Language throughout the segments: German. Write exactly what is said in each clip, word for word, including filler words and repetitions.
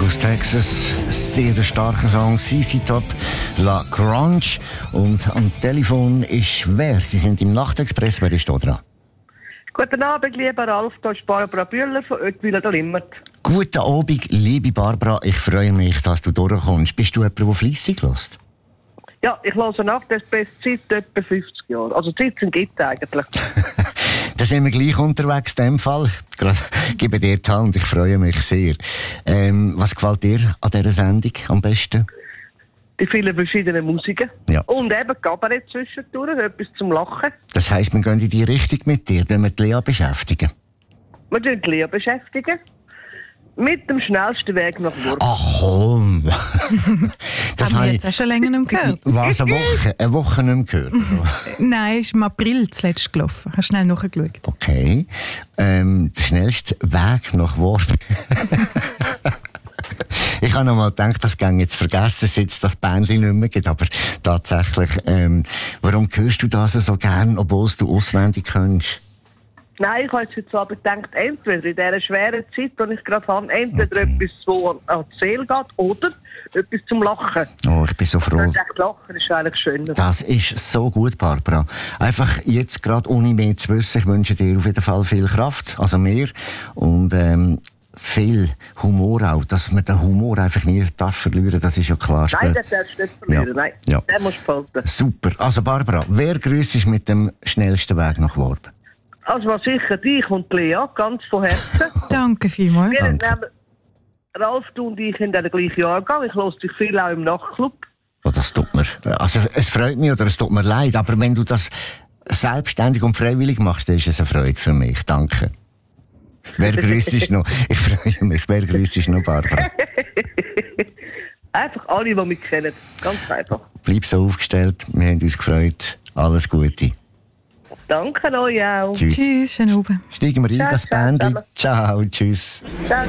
aus Texas. Sehr starker Song. C C Top, La Grunge. Und am Telefon ist wer? Sie sind im Nachtexpress. Wer ist da dran? Guten Abend, lieber Ralf. Hier ist Barbara Bühler von Oetwil der Limmert. Guten Abend, liebe Barbara. Ich freue mich, dass du durchkommst. Bist du jemand, der fleissig hört? Ja, ich höre Nachtexpress seit etwa fünfzig Jahren. Also sitzen gibt es eigentlich. Da sind wir gleich unterwegs in dem Fall. Gerade gebe dir die Hand, ich freue mich sehr. Ähm, was gefällt dir an dieser Sendung am besten? Die vielen verschiedenen Musiken. Ja. Und eben Kabarett zwischendurch, etwas zum Lachen. Das heisst, wir gehen in die Richtung mit dir, wenn wir die Lea beschäftigen. Wir beschäftigen die Lea beschäftigen. Mit dem schnellsten Weg nach Wurm. Ach komm! Das haben wir jetzt auch schon länger nicht mehr gehört. Was, eine Woche? Eine Woche nicht mehr gehört? Nein, ist im April zuletzt gelaufen. Hast du schnell nachgeschaut? Okay. Ähm, der schnellste Weg nach Wurm. Ich habe noch mal gedacht, das ging jetzt vergessen, seit es das Bändchen nicht mehr gibt. Aber tatsächlich, ähm, warum hörst du das so gern, obwohl du auswendig kannst? Nein, ich habe jetzt aber gedacht, entweder in dieser schweren Zeit, die ich gerade habe, entweder okay. etwas, das an die Seele geht, oder etwas zum Lachen. Oh, ich bin so froh. Ich denke, Lachen ist eigentlich schöner. Das ist so gut, Barbara. Einfach jetzt gerade ohne mehr zu wissen, ich wünsche dir auf jeden Fall viel Kraft, also mehr, und ähm, viel Humor auch, dass man den Humor einfach nie darf verlieren, das ist ja klar. Nein, das darfst du nicht verlieren, ja. nein, ja. den musst du behalten. Super. Also Barbara, wer grüßt mit dem schnellsten Weg nach Worb? Also was sicher dich und Lea, ganz von Herzen. Danke vielmals. Wir Danke. nehmen Ralf, du und ich in den gleichen Jahrgang. Ich höre dich viel auch im Nachtclub. Oh, das tut mir, also es freut mich oder es tut mir leid, aber wenn du das selbstständig und freiwillig machst, dann ist es eine Freude für mich. Danke. Wer grüßt noch? Ich freue mich. Wer grüßt noch, Barbara? Einfach alle, die mich kennen. Ganz einfach. Bleib so aufgestellt. Wir haben uns gefreut. Alles Gute. Danke euch auch. Tschüss. Tschüss, schönen Abend. Steigen wir ein, Ciao, das ciao, Bändchen. zusammen. Ciao, tschüss. Ciao.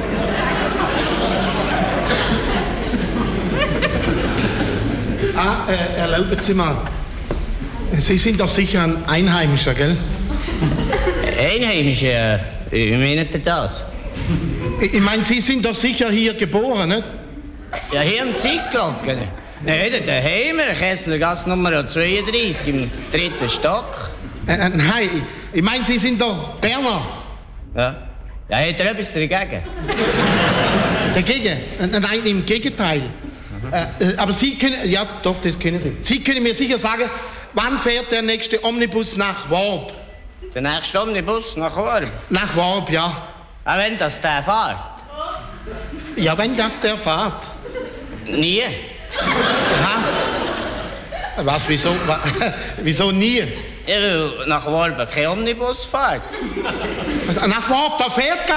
Ah, äh, erlauben Sie mal. Sie sind doch sicher ein Einheimischer, gell? Einheimische, wie meint ihr das? Ich, ich meine, Sie sind doch sicher hier geboren, nicht? Ja, hier am Zeitglocken. Nein, da daheim, Kesslergasse Nummer zweiunddreißig, im dritten Stock. Äh, äh, nein, ich, ich meine, Sie sind doch Berner. Ja. Ja, hat er etwas dagegen? Dagegen? Äh, nein, im Gegenteil. Äh, äh, aber Sie können, ja doch, das können Sie. Sie können mir sicher sagen, wann fährt der nächste Omnibus nach Worb? Der nächste Omnibus nach Worb? Nach Worb, ja. Ah, wenn das der fährt? Ja, wenn das der fährt. Nie. Aha. Was, wieso, wa, wieso nie? Ja, weil nach Worb kein Omnibus fährt. Nach Worb, da fährt